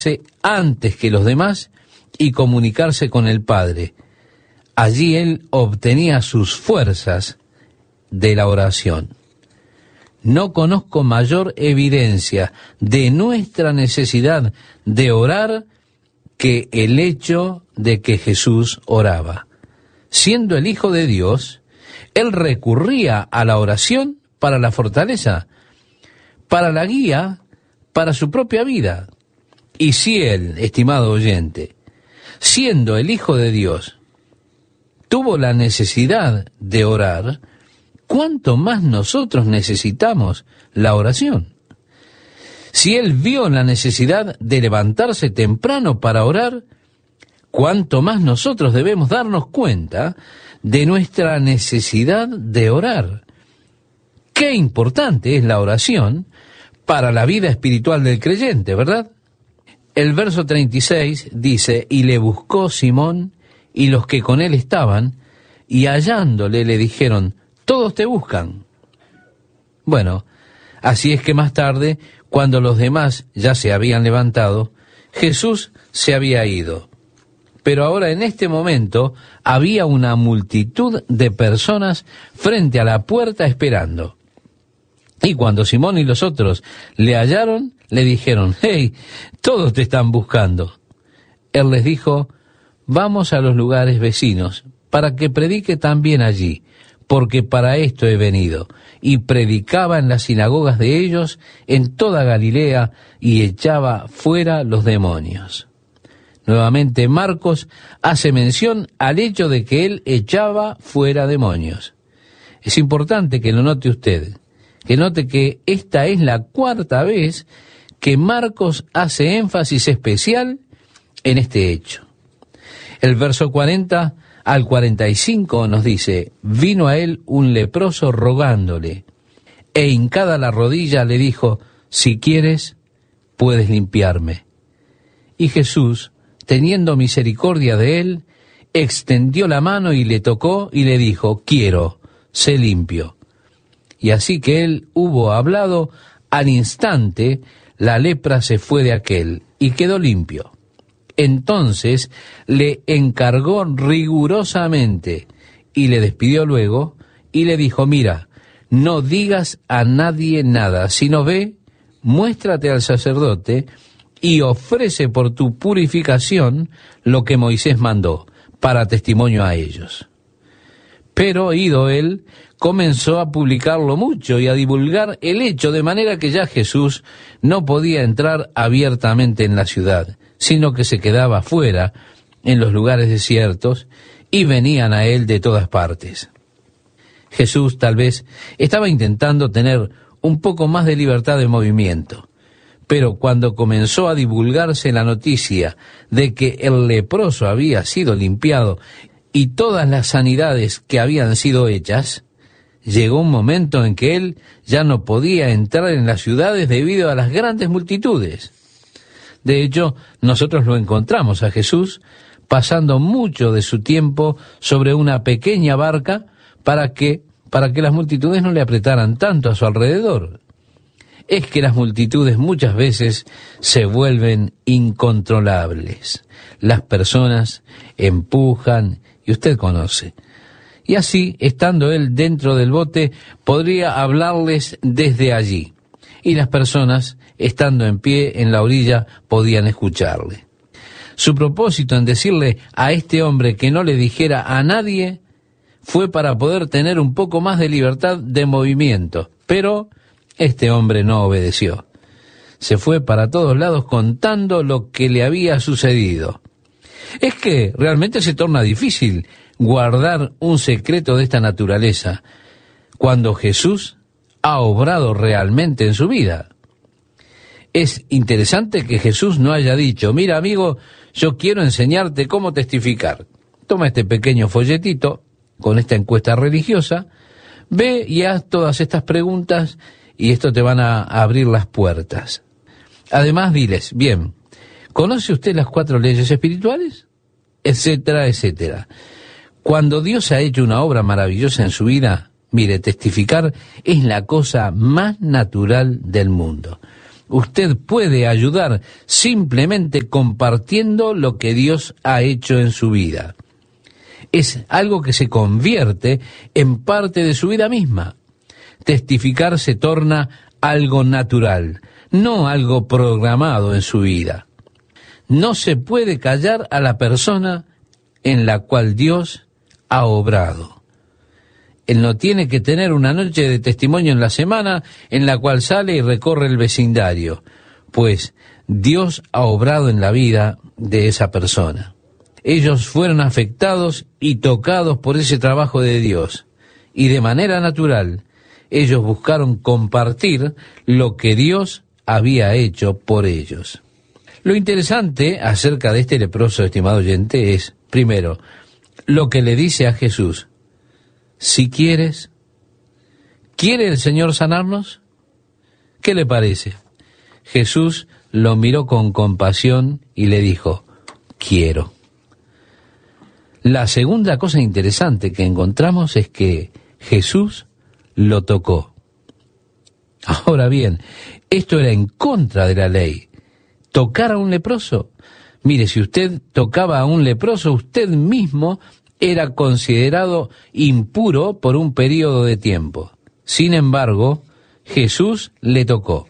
antes que los demás y comunicarse con el Padre. Allí él obtenía sus fuerzas de la oración. No conozco mayor evidencia de nuestra necesidad de orar que el hecho de que Jesús oraba. Siendo el Hijo de Dios, él recurría a la oración para la fortaleza, para la guía, para su propia vida. Y si él, estimado oyente, siendo el Hijo de Dios, tuvo la necesidad de orar, ¿cuánto más nosotros necesitamos la oración? Si él vio la necesidad de levantarse temprano para orar, ¿cuánto más nosotros debemos darnos cuenta de nuestra necesidad de orar? Qué importante es la oración para la vida espiritual del creyente, ¿verdad? El verso 36 dice, y le buscó Simón y los que con él estaban, y hallándole le dijeron, todos te buscan. Bueno, así es que más tarde, cuando los demás ya se habían levantado, Jesús se había ido. Pero ahora en este momento había una multitud de personas frente a la puerta esperando. Y cuando Simón y los otros le hallaron, le dijeron, hey, todos te están buscando. Él les dijo, vamos a los lugares vecinos, para que predique también allí, porque para esto he venido. Y predicaba en las sinagogas de ellos en toda Galilea y echaba fuera los demonios. Nuevamente Marcos hace mención al hecho de que él echaba fuera demonios. Es importante que lo note usted, que note que esta es la cuarta vez que Marcos hace énfasis especial en este hecho. El verso 40 al 45 nos dice, vino a él un leproso rogándole, e hincada la rodilla le dijo, si quieres, puedes limpiarme. Y Jesús, teniendo misericordia de él, extendió la mano y le tocó y le dijo, quiero, sé limpio. Y así que él hubo hablado, al instante la lepra se fue de aquél y quedó limpio. Entonces le encargó rigurosamente y le despidió luego y le dijo, mira, no digas a nadie nada, sino ve, muéstrate al sacerdote y ofrece por tu purificación lo que Moisés mandó, para testimonio a ellos. Pero ido él, comenzó a publicarlo mucho y a divulgar el hecho, de manera que ya Jesús no podía entrar abiertamente en la ciudad, sino que se quedaba afuera, en los lugares desiertos, y venían a él de todas partes. Jesús tal vez estaba intentando tener un poco más de libertad de movimiento, pero cuando comenzó a divulgarse la noticia de que el leproso había sido limpiado y todas las sanidades que habían sido hechas, llegó un momento en que él ya no podía entrar en las ciudades debido a las grandes multitudes. De hecho, nosotros lo encontramos a Jesús pasando mucho de su tiempo sobre una pequeña barca para que las multitudes no le apretaran tanto a su alrededor. Es que las multitudes muchas veces se vuelven incontrolables. Las personas empujan, y usted conoce. Y así, estando él dentro del bote, podría hablarles desde allí. Y las personas, estando en pie en la orilla, podían escucharle. Su propósito en decirle a este hombre que no le dijera a nadie fue para poder tener un poco más de libertad de movimiento. Pero este hombre no obedeció. Se fue para todos lados contando lo que le había sucedido. Es que realmente se torna difícil guardar un secreto de esta naturaleza cuando Jesús ha obrado realmente en su vida. Es interesante que Jesús no haya dicho, mira amigo, yo quiero enseñarte cómo testificar. Toma este pequeño folletito con esta encuesta religiosa, ve y haz todas estas preguntas y esto te van a abrir las puertas. Además diles, bien, ¿conoce usted las 4 leyes espirituales? Etcétera, etcétera. Cuando Dios ha hecho una obra maravillosa en su vida, mire, testificar es la cosa más natural del mundo. Usted puede ayudar simplemente compartiendo lo que Dios ha hecho en su vida. Es algo que se convierte en parte de su vida misma. Testificar se torna algo natural, no algo programado en su vida. No se puede callar a la persona en la cual Dios ha obrado. Él no tiene que tener una noche de testimonio en la semana en la cual sale y recorre el vecindario, pues Dios ha obrado en la vida de esa persona. Ellos fueron afectados y tocados por ese trabajo de Dios, y de manera natural, ellos buscaron compartir lo que Dios había hecho por ellos. Lo interesante acerca de este leproso, estimado oyente, es, primero, lo que le dice a Jesús: si quieres, ¿quiere el Señor sanarnos? ¿Qué le parece? Jesús lo miró con compasión y le dijo: quiero. La segunda cosa interesante que encontramos es que Jesús lo tocó. Ahora bien, esto era en contra de la ley. ¿Tocar a un leproso? Mire, si usted tocaba a un leproso, usted mismo era considerado impuro por un periodo de tiempo. Sin embargo, Jesús le tocó.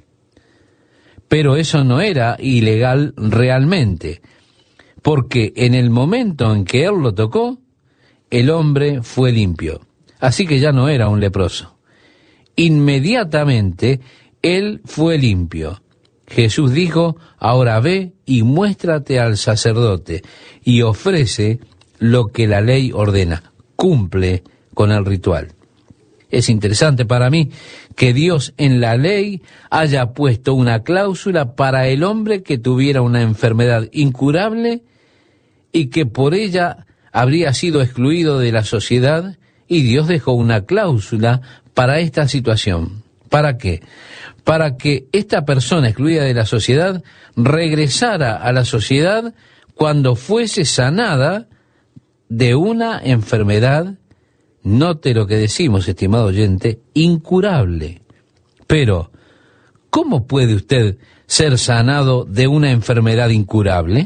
Pero eso no era ilegal realmente, porque en el momento en que él lo tocó, el hombre fue limpio. Así que ya no era un leproso. Inmediatamente, él fue limpio. Jesús dijo: ahora ve y muéstrate al sacerdote, y ofrece lo que la ley ordena. Cumple con el ritual. Es interesante para mí que Dios en la ley haya puesto una cláusula para el hombre que tuviera una enfermedad incurable y que por ella habría sido excluido de la sociedad, y Dios dejó una cláusula para esta situación. ¿Para qué? Para que esta persona excluida de la sociedad regresara a la sociedad cuando fuese sanada de una enfermedad, note lo que decimos, estimado oyente, incurable. Pero, ¿cómo puede usted ser sanado de una enfermedad incurable?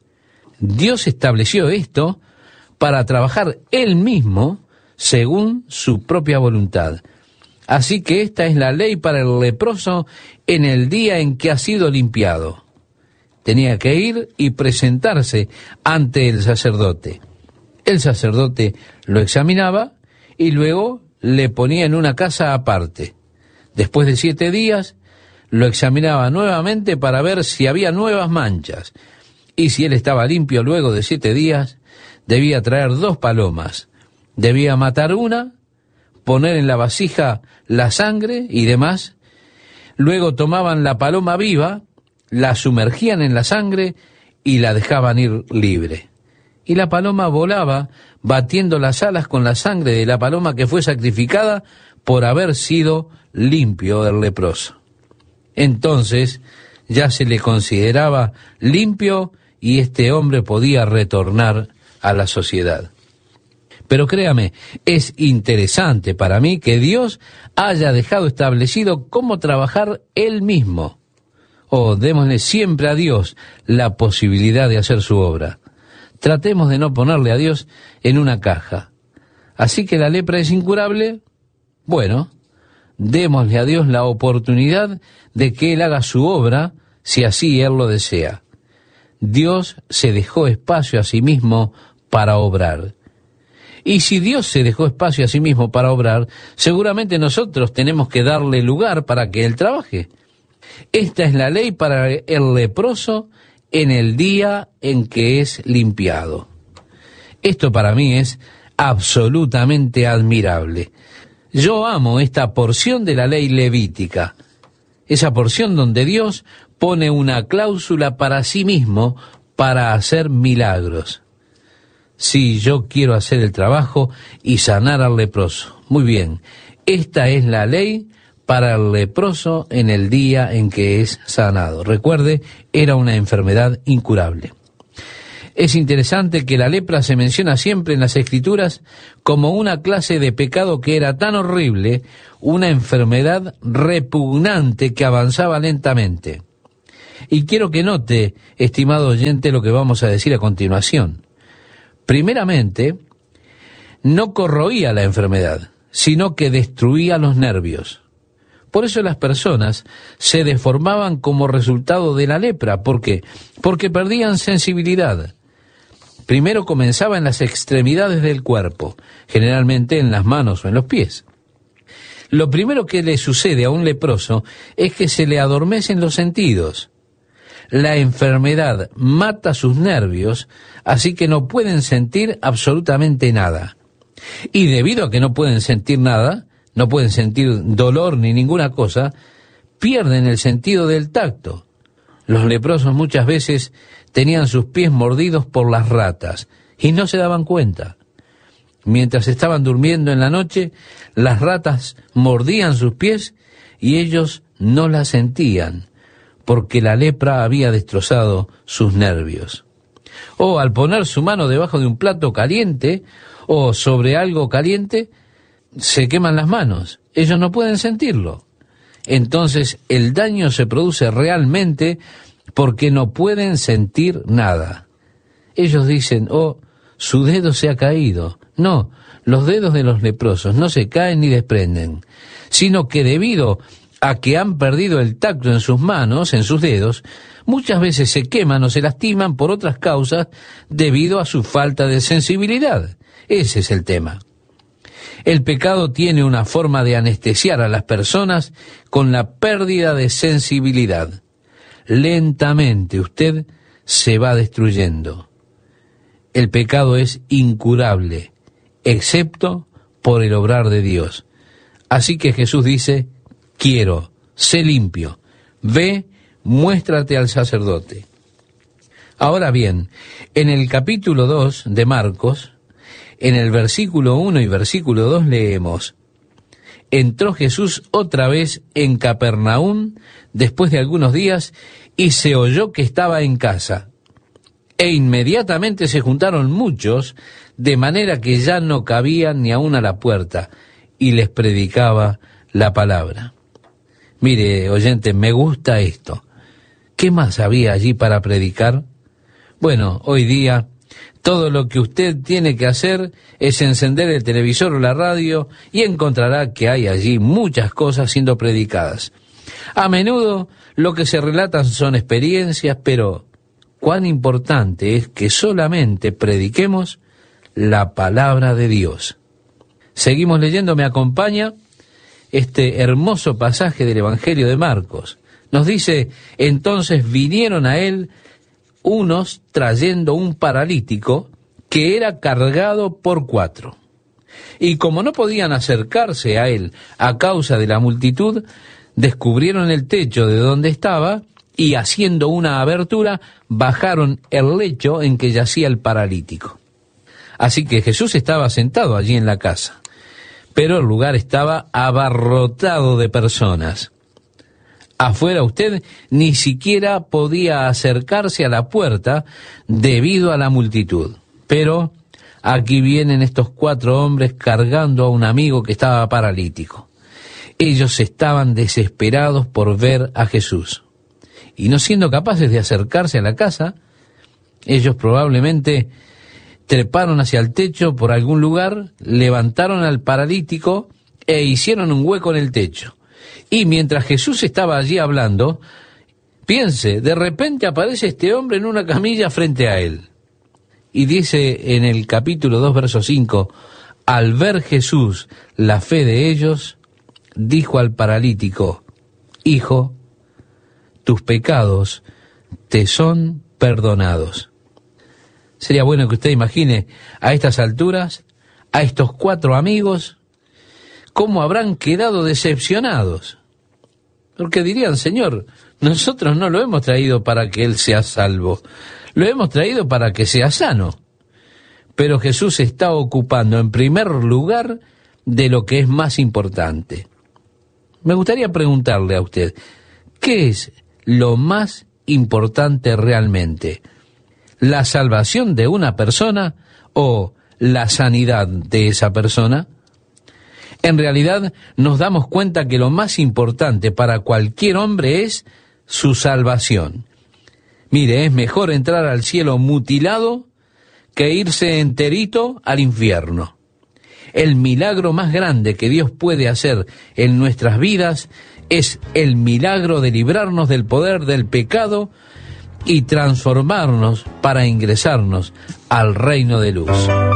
Dios estableció esto para trabajar Él mismo según su propia voluntad. Así que esta es la ley para el leproso en el día en que ha sido limpiado. Tenía que ir y presentarse ante el sacerdote. El sacerdote lo examinaba y luego le ponía en una casa aparte. Después de 7 días, lo examinaba nuevamente para ver si había nuevas manchas. Y si él estaba limpio luego de 7 días, debía traer 2 palomas. Debía matar una, poner en la vasija la sangre y demás. Luego tomaban la paloma viva, la sumergían en la sangre y la dejaban ir libre. Y la paloma volaba, batiendo las alas con la sangre de la paloma que fue sacrificada por haber sido limpio el leproso. Entonces ya se le consideraba limpio y este hombre podía retornar a la sociedad. Pero créame, es interesante para mí que Dios haya dejado establecido cómo trabajar Él mismo. Démosle siempre a Dios la posibilidad de hacer su obra. Tratemos de no ponerle a Dios en una caja. Así que la lepra es incurable. Bueno, démosle a Dios la oportunidad de que Él haga su obra, si así Él lo desea. Dios se dejó espacio a sí mismo para obrar. Y si Dios se dejó espacio a sí mismo para obrar, seguramente nosotros tenemos que darle lugar para que Él trabaje. Esta es la ley para el leproso en el día en que es limpiado. Esto para mí es absolutamente admirable. Yo amo esta porción de la ley levítica, esa porción donde Dios pone una cláusula para sí mismo para hacer milagros. Sí, yo quiero hacer el trabajo y sanar al leproso. Muy bien, esta es la ley para el leproso en el día en que es sanado. Recuerde, era una enfermedad incurable. Es interesante que la lepra se menciona siempre en las Escrituras como una clase de pecado que era tan horrible, una enfermedad repugnante que avanzaba lentamente. Y quiero que note, estimado oyente, lo que vamos a decir a continuación. Primeramente, no corroía la enfermedad, sino que destruía los nervios. Por eso las personas se deformaban como resultado de la lepra. ¿Por qué? Porque perdían sensibilidad. Primero comenzaba en las extremidades del cuerpo, generalmente en las manos o en los pies. Lo primero que le sucede a un leproso es que se le adormecen los sentidos. La enfermedad mata sus nervios, así que no pueden sentir absolutamente nada. Y debido a que no pueden sentir nada, no pueden sentir dolor ni ninguna cosa, pierden el sentido del tacto. Los leprosos muchas veces tenían sus pies mordidos por las ratas y no se daban cuenta. Mientras estaban durmiendo en la noche, las ratas mordían sus pies y ellos no la sentían, porque la lepra había destrozado sus nervios. O al poner su mano debajo de un plato caliente o sobre algo caliente, se queman las manos. Ellos no pueden sentirlo. Entonces el daño se produce realmente porque no pueden sentir nada. Ellos dicen, oh, su dedo se ha caído. No, los dedos de los leprosos no se caen ni desprenden, sino que debido a que han perdido el tacto en sus manos, en sus dedos, muchas veces se queman o se lastiman por otras causas debido a su falta de sensibilidad. Ese es el tema. El pecado tiene una forma de anestesiar a las personas con la pérdida de sensibilidad. Lentamente usted se va destruyendo. El pecado es incurable, excepto por el obrar de Dios. Así que Jesús dice, quiero, sé limpio, ve, muéstrate al sacerdote. Ahora bien, en el capítulo 2 de Marcos, en el versículo 1 y versículo 2 leemos, entró Jesús otra vez en Capernaum después de algunos días y se oyó que estaba en casa. E inmediatamente se juntaron muchos, de manera que ya no cabían ni aun a la puerta, y les predicaba la palabra. Mire, oyente, me gusta esto. ¿Qué más había allí para predicar? Bueno, hoy día todo lo que usted tiene que hacer es encender el televisor o la radio y encontrará que hay allí muchas cosas siendo predicadas. A menudo lo que se relatan son experiencias, pero cuán importante es que solamente prediquemos la palabra de Dios. Seguimos leyendo, me acompaña este hermoso pasaje del Evangelio de Marcos. Nos dice, entonces vinieron a él unos trayendo un paralítico que era cargado por 4. Y como no podían acercarse a él a causa de la multitud, descubrieron el techo de donde estaba y haciendo una abertura, bajaron el lecho en que yacía el paralítico. Así que Jesús estaba sentado allí en la casa, pero el lugar estaba abarrotado de personas. Afuera usted ni siquiera podía acercarse a la puerta debido a la multitud. Pero aquí vienen estos 4 hombres cargando a un amigo que estaba paralítico. Ellos estaban desesperados por ver a Jesús. Y no siendo capaces de acercarse a la casa, ellos probablemente treparon hacia el techo por algún lugar, levantaron al paralítico e hicieron un hueco en el techo. Y mientras Jesús estaba allí hablando, piense, de repente aparece este hombre en una camilla frente a él. Y dice en el capítulo 2, verso 5, al ver Jesús la fe de ellos, dijo al paralítico, hijo, tus pecados te son perdonados. Sería bueno que usted imagine a estas alturas, a estos 4 amigos, cómo habrán quedado decepcionados. Porque dirían, Señor, nosotros no lo hemos traído para que Él sea salvo, lo hemos traído para que sea sano. Pero Jesús se está ocupando en primer lugar de lo que es más importante. Me gustaría preguntarle a usted, ¿qué es lo más importante realmente? ¿La salvación de una persona o la sanidad de esa persona? En realidad nos damos cuenta que lo más importante para cualquier hombre es su salvación. Mire, es mejor entrar al cielo mutilado que irse enterito al infierno. El milagro más grande que Dios puede hacer en nuestras vidas es el milagro de librarnos del poder del pecado y transformarnos para ingresarnos al reino de luz.